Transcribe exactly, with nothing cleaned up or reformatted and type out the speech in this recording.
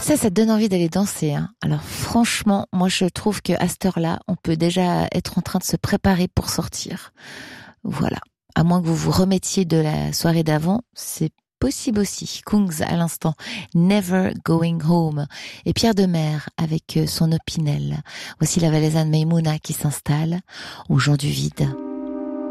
Ça, ça te donne envie d'aller danser, hein. Alors franchement, moi je trouve que à cette heure-là, on peut déjà être en train de se préparer pour sortir. Voilà. À moins que vous vous remettiez de la soirée d'avant, c'est possible aussi. Kungs à l'instant, Never Going Home. Et Pierre Demer avec son Opinel. Voici la valaisanne Maimouna qui s'installe au Jean du Vide.